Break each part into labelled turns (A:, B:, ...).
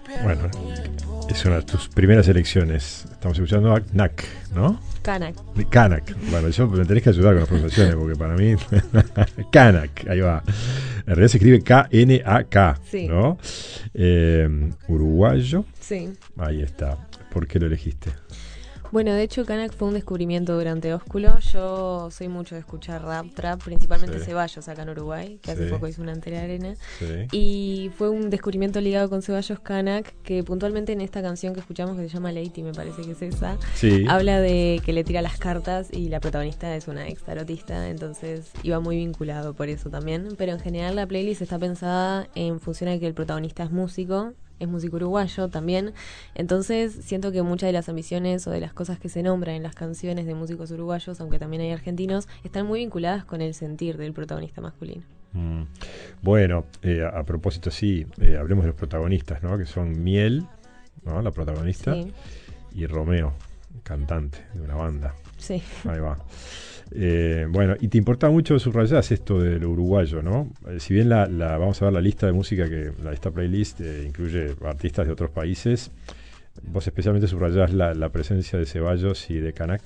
A: Bueno, es una de tus primeras elecciones. Estamos escuchando a Knack, ¿no?
B: Kanak.
A: Kanak. Bueno, yo me tenés que ayudar con las pronunciaciones porque para mí Kanak, ahí va. En realidad se escribe K-N-A-K,
B: Sí.
A: ¿no? Uruguayo.
B: Sí.
A: Ahí está. ¿Por qué lo elegiste?
B: Bueno, de hecho, Kanak fue un descubrimiento durante Ósculo. Yo soy mucho de escuchar rap, trap, principalmente
A: Sí.
B: Ceballos acá en Uruguay, que hace
A: Sí.
B: poco hizo una entera arena.
A: Sí.
B: Y fue un descubrimiento ligado con Ceballos Kanak, que puntualmente en esta canción que escuchamos, que se llama Lady, me parece que es esa,
A: Sí.
B: habla de que le tira las cartas y la protagonista es una ex tarotista, entonces iba muy vinculado por eso también. Pero en general la playlist está pensada en función a que el protagonista es músico uruguayo también, entonces siento que muchas de las ambiciones o de las cosas que se nombran en las canciones de músicos uruguayos, aunque también hay argentinos, están muy vinculadas con el sentir del protagonista masculino.
A: Bueno, a propósito, sí, hablemos de los protagonistas, ¿no? Que son Miel, ¿no? La protagonista,
B: Sí.
A: y Romeo, cantante de una banda.
B: Sí.
A: Ahí va. Bueno, y te importa mucho subrayar esto de lo uruguayo, ¿no? Si bien vamos a ver la lista de música esta playlist incluye artistas de otros países, vos especialmente subrayás la presencia de Ceballos y de Kanak,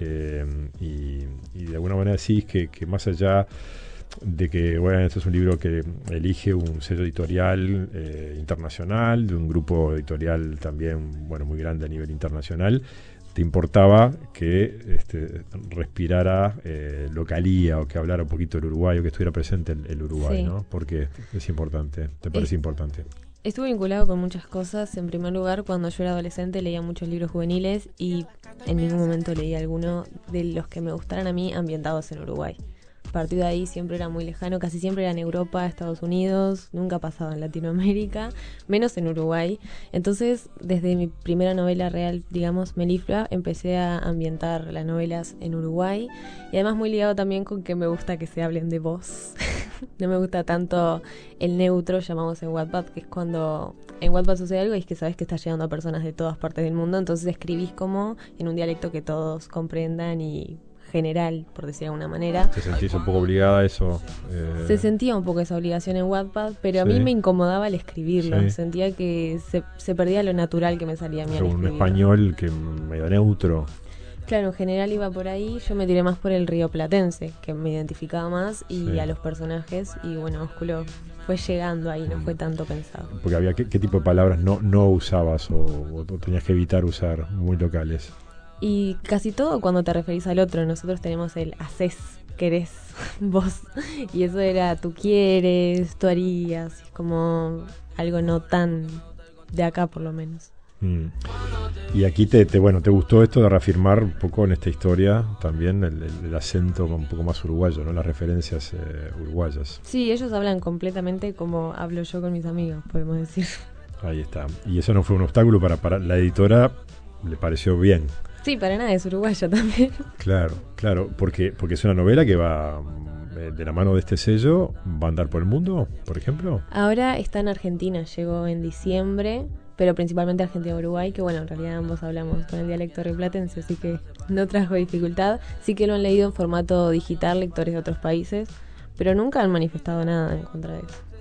A: y de alguna manera decís que más allá de que, bueno, este es un libro que elige un sello editorial internacional, de un grupo editorial también, bueno, muy grande a nivel internacional, te importaba que respirara localía, o que hablara un poquito el uruguayo, que estuviera presente el Uruguay,
B: Sí.
A: ¿no? Porque es importante, ¿te parece importante?
B: Estuve vinculado con muchas cosas. En primer lugar, cuando yo era adolescente leía muchos libros juveniles y en ningún momento leí alguno de los que me gustaran a mí ambientados en Uruguay. A partir de ahí siempre era muy lejano, casi siempre era en Europa, Estados Unidos, nunca pasaba en Latinoamérica, menos en Uruguay. Entonces, desde mi primera novela real, digamos, Meliflua, empecé a ambientar las novelas en Uruguay, y además muy ligado también con que me gusta que se hablen de vos. No me gusta tanto el neutro, llamamos en Wattpad, que es cuando en Wattpad sucede algo y es que sabes que está llegando a personas de todas partes del mundo, entonces escribís como en un dialecto que todos comprendan y general, por decir de alguna manera.
A: ¿Te sentís un poco obligada a eso?
B: Se sentía un poco esa obligación en Wattpad, pero a
A: Sí.
B: mí me incomodaba el escribirlo.
A: Sí.
B: Sentía que se perdía lo natural que me salía a mí al
A: Un
B: escribirlo.
A: español que medio neutro.
B: Claro, en general iba por ahí. Yo me tiré más por el río platense, que me identificaba más, y
A: Sí.
B: a los personajes. Y bueno, Ósculo fue llegando ahí, no fue tanto pensado.
A: Porque había qué tipo de palabras no usabas o tenías que evitar usar muy locales.
B: Y casi todo cuando te referís al otro. Nosotros tenemos el hacés, querés, vos. Y eso era tú quieres, tú harías. Es como algo no tan de acá, por lo menos.
A: Y aquí te gustó esto de reafirmar un poco en esta historia también el acento un poco más uruguayo, ¿no? Las referencias uruguayas.
B: Sí, ellos hablan completamente como hablo yo con mis amigos, podemos decir.
A: Ahí está. Y eso no fue un obstáculo para la editora, le pareció bien.
B: Sí, para nada, es uruguayo también.
A: Claro, porque es una novela que va de la mano de este sello, va a andar por el mundo, por ejemplo.
B: Ahora está en Argentina, llegó en diciembre, pero principalmente Argentina-Uruguay, que bueno, en realidad ambos hablamos con el dialecto rioplatense, así que no trajo dificultad. Sí que lo han leído en formato digital lectores de otros países, pero nunca han manifestado nada en contra de eso.